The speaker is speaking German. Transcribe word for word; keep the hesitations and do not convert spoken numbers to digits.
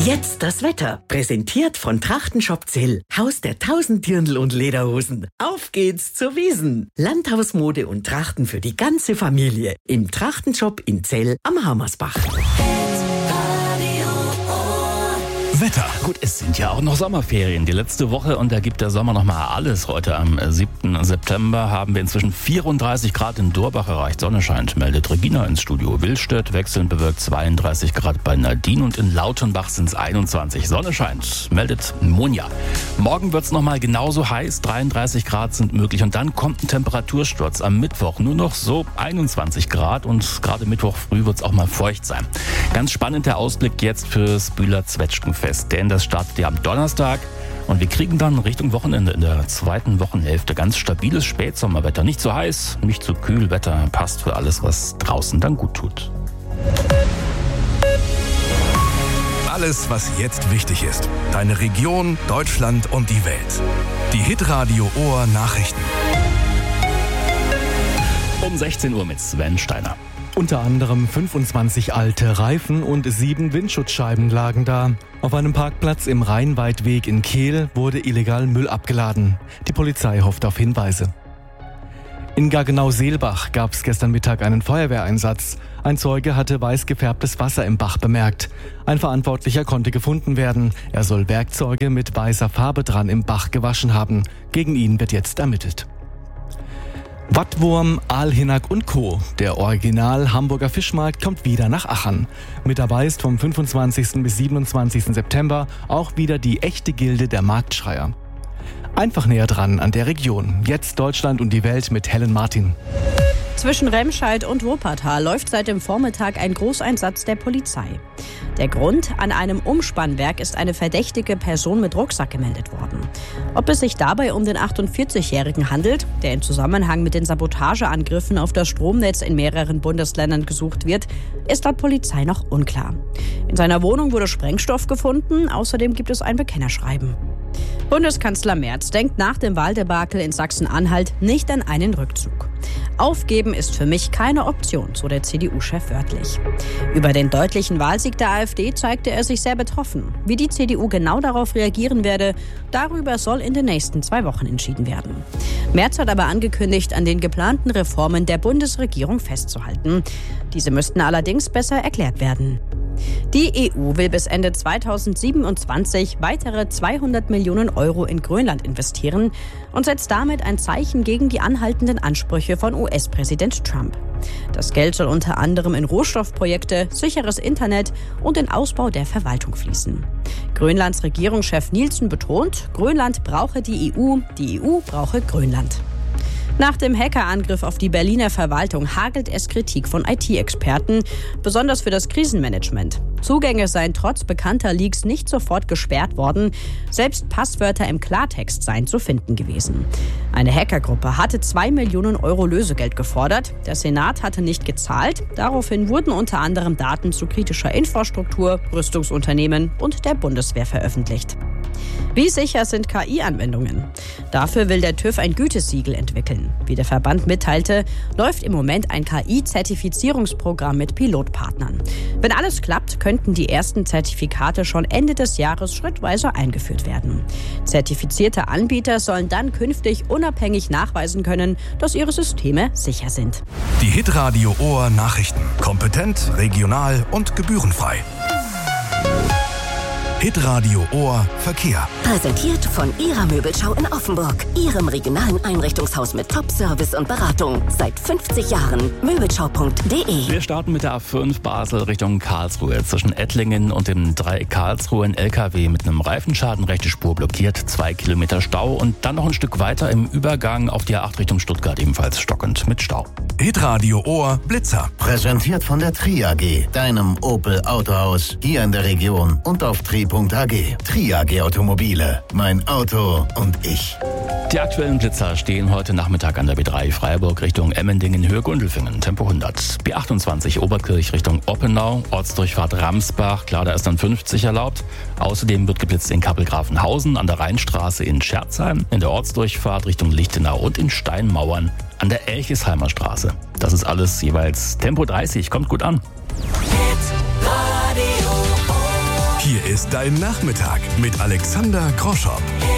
Jetzt das Wetter. Präsentiert von Trachtenshop Zell. Haus der tausend Dirndl und Lederhosen. Auf geht's zur Wiesn. Landhausmode und Trachten für die ganze Familie. Im Trachtenshop in Zell am Hammersbach. Wetter. Gut, es sind ja auch noch Sommerferien, die letzte Woche, und da gibt der Sommer noch mal alles. Heute am siebten September haben wir inzwischen vierunddreißig Grad in Durbach erreicht. Sonne scheint, meldet Regina ins Studio. Willstedt wechselnd bewölkt zweiunddreißig Grad bei Nadine und in Lautenbach sind es einundzwanzig. Sonne scheint, meldet Monja. Morgen wird es noch mal genauso heiß, dreiunddreißig Grad sind möglich und dann kommt ein Temperatursturz am Mittwoch. Nur noch so einundzwanzig Grad und gerade Mittwoch früh wird es auch mal feucht sein. Ganz spannend der Ausblick jetzt fürs Bühler Zwetschgenfest. Denn das startet ja am Donnerstag und wir kriegen dann Richtung Wochenende in der zweiten Wochenhälfte ganz stabiles Spätsommerwetter. Nicht zu heiß, nicht zu kühl, Wetter passt für alles, was draußen dann gut tut. Alles, was jetzt wichtig ist. Deine Region, Deutschland und die Welt. Die Hitradio Ohr Nachrichten. Um sechzehn Uhr mit Sven Steiner. Unter anderem fünfundzwanzig alte Reifen und sieben Windschutzscheiben lagen da. Auf einem Parkplatz im Rheinweitweg in Kehl wurde illegal Müll abgeladen. Die Polizei hofft auf Hinweise. In Gaggenau-Seelbach gab es gestern Mittag einen Feuerwehreinsatz. Ein Zeuge hatte weiß gefärbtes Wasser im Bach bemerkt. Ein Verantwortlicher konnte gefunden werden. Er soll Werkzeuge mit weißer Farbe dran im Bach gewaschen haben. Gegen ihn wird jetzt ermittelt. Wattwurm, Aalhinnack und Co. Der Original Hamburger Fischmarkt kommt wieder nach Achern. Mit dabei ist vom fünfundzwanzigsten bis siebenundzwanzigsten September auch wieder die echte Gilde der Marktschreier. Einfach näher dran an der Region. Jetzt Deutschland und die Welt mit Helen Martin. Zwischen Remscheid und Wuppertal läuft seit dem Vormittag ein Großeinsatz der Polizei. Der Grund: An einem Umspannwerk ist eine verdächtige Person mit Rucksack gemeldet worden. Ob es sich dabei um den achtundvierzigjährigen handelt, der in Zusammenhang mit den Sabotageangriffen auf das Stromnetz in mehreren Bundesländern gesucht wird, ist laut Polizei noch unklar. In seiner Wohnung wurde Sprengstoff gefunden, außerdem gibt es ein Bekennerschreiben. Bundeskanzler Merz denkt nach dem Wahldebakel in Sachsen-Anhalt nicht an einen Rückzug. Aufgeben ist für mich keine Option, so der C D U-Chef wörtlich. Über den deutlichen Wahlsieg der AfD zeigte er sich sehr betroffen. Wie die C D U genau darauf reagieren werde, darüber soll in den nächsten zwei Wochen entschieden werden. Merz hat aber angekündigt, an den geplanten Reformen der Bundesregierung festzuhalten. Diese müssten allerdings besser erklärt werden. Die E U will bis Ende zweitausendsiebenundzwanzig weitere zweihundert Millionen Euro in Grönland investieren und setzt damit ein Zeichen gegen die anhaltenden Ansprüche von U S-Präsident Trump. Das Geld soll unter anderem in Rohstoffprojekte, sicheres Internet und den Ausbau der Verwaltung fließen. Grönlands Regierungschef Nielsen betont, Grönland brauche die E U, die E U brauche Grönland. Nach dem Hackerangriff auf die Berliner Verwaltung hagelt es Kritik von I T-Experten, besonders für das Krisenmanagement. Zugänge seien trotz bekannter Leaks nicht sofort gesperrt worden. Selbst Passwörter im Klartext seien zu finden gewesen. Eine Hackergruppe hatte zwei Millionen Euro Lösegeld gefordert. Der Senat hatte nicht gezahlt. Daraufhin wurden unter anderem Daten zu kritischer Infrastruktur, Rüstungsunternehmen und der Bundeswehr veröffentlicht. Wie sicher sind K I-Anwendungen? Dafür will der TÜV ein Gütesiegel entwickeln. Wie der Verband mitteilte, läuft im Moment ein K I-Zertifizierungsprogramm mit Pilotpartnern. Wenn alles klappt, könnten die ersten Zertifikate schon Ende des Jahres schrittweise eingeführt werden. Zertifizierte Anbieter sollen dann künftig unabhängig nachweisen können, dass ihre Systeme sicher sind. Die Hitradio Ohr Nachrichten. Kompetent, regional und gebührenfrei. Hitradio Ohr Verkehr. Präsentiert von Ihrer Möbelschau in Offenburg. Ihrem regionalen Einrichtungshaus mit Top-Service und Beratung. Seit fünfzig Jahren. Möbelschau punkt de. Wir starten mit der A fünf Basel Richtung Karlsruhe. Zwischen Ettlingen und dem Dreieck Karlsruhe ein L K W mit einem Reifenschaden, rechte Spur blockiert, zwei Kilometer Stau und dann noch ein Stück weiter im Übergang auf die A acht Richtung Stuttgart ebenfalls stockend mit Stau. Hitradio Ohr Blitzer. Präsentiert von der Tri A G, deinem Opel Autohaus hier in der Region und auf tri punkt a g. Tri A G Automobile. Mein Auto und ich. Die aktuellen Blitzer stehen heute Nachmittag an der B drei Freiburg Richtung Emmendingen, Höhe Gundelfingen, Tempo hundert. B achtundzwanzig Oberkirch Richtung Oppenau, Ortsdurchfahrt Ramsbach, klar, da ist dann fünfzig erlaubt. Außerdem wird geblitzt in Kappel-Grafenhausen, an der Rheinstraße in Scherzheim, in der Ortsdurchfahrt Richtung Lichtenau und in Steinmauern an der Elchesheimer Straße. Das ist alles jeweils Tempo dreißig, kommt gut an. Hier ist ist dein Nachmittag mit Alexander Groschopp.